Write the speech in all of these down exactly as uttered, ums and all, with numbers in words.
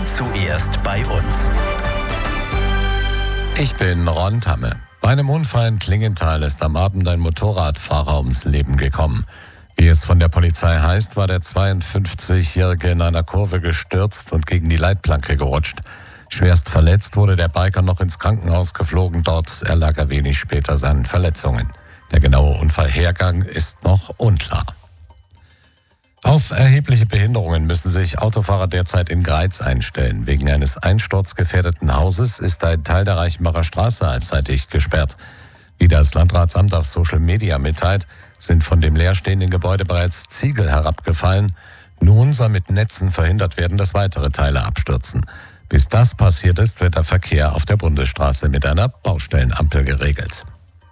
zuerst bei uns. Ich bin Ron Tamme. Bei einem Unfall in Klingenthal ist am Abend ein Motorradfahrer ums Leben gekommen. Wie es von der Polizei heißt, war der zweiundfünfzigjährige in einer Kurve gestürzt und gegen die Leitplanke gerutscht. Schwerst verletzt wurde der Biker noch ins Krankenhaus geflogen. Dort erlag er wenig später seinen Verletzungen. Der genaue Unfallhergang ist noch unklar. Auf erhebliche Behinderungen müssen sich Autofahrer derzeit in Greiz einstellen. Wegen eines einsturzgefährdeten Hauses ist ein Teil der Reichenbacher Straße halbseitig gesperrt. Wie das Landratsamt auf Social Media mitteilt, sind von dem leerstehenden Gebäude bereits Ziegel herabgefallen. Nun soll mit Netzen verhindert werden, dass weitere Teile abstürzen. Bis das passiert ist, wird der Verkehr auf der Bundesstraße mit einer Baustellenampel geregelt.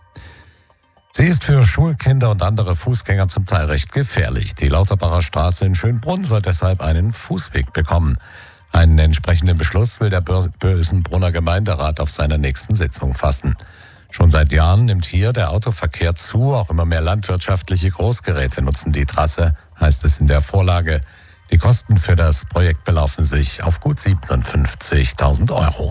Sie ist für Schulkinder und andere Fußgänger zum Teil recht gefährlich. Die Lauterbacher Straße in Schönbrunn soll deshalb einen Fußweg bekommen. Einen entsprechenden Beschluss will der Bösenbrunner Gemeinderat auf seiner nächsten Sitzung fassen. Schon seit Jahren nimmt hier der Autoverkehr zu. Auch immer mehr landwirtschaftliche Großgeräte nutzen die Trasse, heißt es in der Vorlage. Die Kosten für das Projekt belaufen sich auf gut siebenundfünfzigtausend Euro.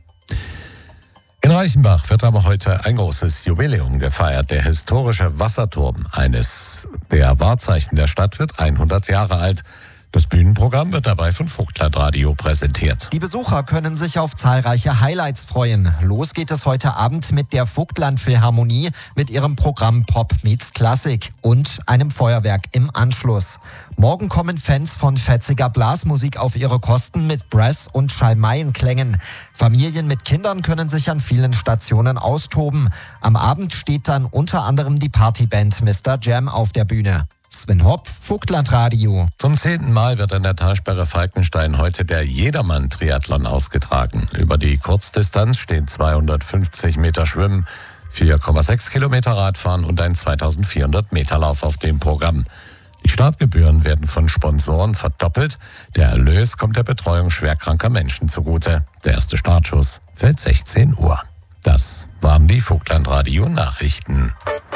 In Reichenbach wird aber heute ein großes Jubiläum gefeiert. Der historische Wasserturm, eines der Wahrzeichen der Stadt, wird hundert Jahre alt. Das Bühnenprogramm wird dabei von Vogtlandradio präsentiert. Die Besucher können sich auf zahlreiche Highlights freuen. Los geht es heute Abend mit der Vogtland-Philharmonie mit ihrem Programm Pop meets Klassik und einem Feuerwerk im Anschluss. Morgen kommen Fans von fetziger Blasmusik auf ihre Kosten mit Brass- und Schalmeienklängen. Familien mit Kindern können sich an vielen Stationen austoben. Am Abend steht dann unter anderem die Partyband Mister Jam auf der Bühne. Sven Hopp, Vogtlandradio. Zum zehnten Mal wird in der Talsperre Falkenstein heute der Jedermann-Triathlon ausgetragen. Über die Kurzdistanz stehen zweihundertfünfzig Meter Schwimmen, vier Komma sechs Kilometer Radfahren und ein zweitausendvierhundert Meter Lauf auf dem Programm. Die Startgebühren werden von Sponsoren verdoppelt. Der Erlös kommt der Betreuung schwerkranker Menschen zugute. Der erste Startschuss fällt sechzehn Uhr. Das waren die Vogtlandradio-Nachrichten.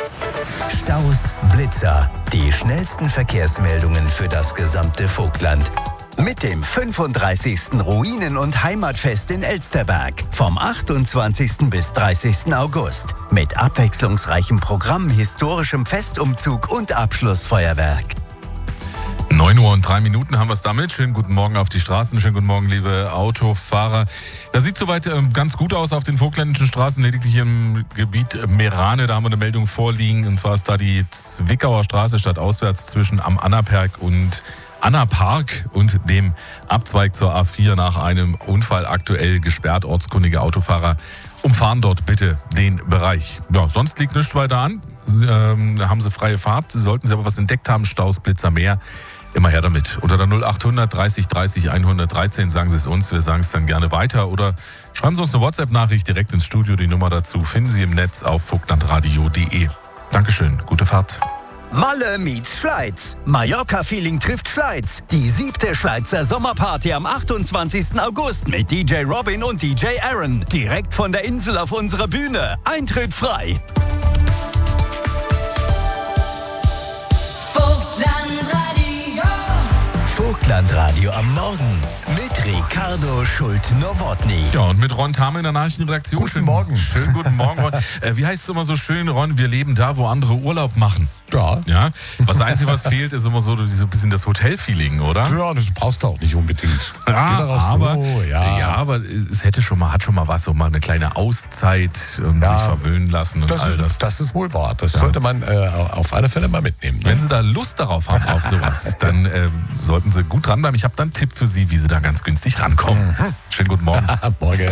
Staus, Blitzer, die schnellsten Verkehrsmeldungen für das gesamte Vogtland. Mit dem fünfunddreißigsten Ruinen- und Heimatfest in Elsterberg vom achtundzwanzigsten bis dreißigsten August. Mit abwechslungsreichem Programm, historischem Festumzug und Abschlussfeuerwerk. neun Uhr und drei Minuten haben wir es damit. Schönen guten Morgen auf die Straßen. Schönen guten Morgen, liebe Autofahrer. Das sieht soweit äh, ganz gut aus auf den vogtländischen Straßen, lediglich im Gebiet Merane. Da haben wir eine Meldung vorliegen. Und zwar ist da die Zwickauer Straße stadtauswärts zwischen am Annaberg und Annapark und dem Abzweig zur A vier nach einem Unfall aktuell gesperrt. Ortskundige Autofahrer umfahren dort bitte den Bereich. Ja, sonst liegt nichts weiter an. Ähm, da haben Sie freie Fahrt. Sie sollten Sie aber was entdeckt haben, Staus, Blitzer, mehr. Immer her damit. Unter der null achthundert dreißig dreißig hundertdreizehn sagen Sie es uns. Wir sagen es dann gerne weiter. Oder schreiben Sie uns eine WhatsApp-Nachricht direkt ins Studio. Die Nummer dazu finden Sie im Netz auf vogtlandradio punkt de. Dankeschön. Gute Fahrt. Malle meets Schleiz. Mallorca-Feeling trifft Schleiz. Die siebte Schleizer Sommerparty am achtundzwanzigsten August mit D J Robin und D J Aaron. Direkt von der Insel auf unserer Bühne. Eintritt frei. Vogtlandradio. Vogtlandradio am Morgen mit Ricardo Schult-Nowotny. Ja, und mit Ron Thamme in der Nachrichtenredaktion. Guten schönen Morgen. Schönen guten Morgen, Ron. Äh, wie heißt es immer so schön, Ron? Wir leben da, wo andere Urlaub machen. Ja. Ja. Was das Einzige, was fehlt, ist immer so, so ein bisschen das Hotel-Feeling, oder? Ja, das brauchst du auch nicht unbedingt. Ja, Geht daraus aber, so, ja. ja, aber es hätte schon mal, hat schon mal was, so mal eine kleine Auszeit und Ja. sich verwöhnen lassen und Das all ist, das. das ist wohl wahr. Das Ja. sollte man äh, auf alle Fälle mal mitnehmen. Ne? Wenn Sie da Lust darauf haben, auf sowas, dann äh, sollten Sie gut dranbleiben. Ich habe dann einen Tipp für Sie, wie Sie da ganz günstig rankommen. Schönen guten Morgen. Morgen.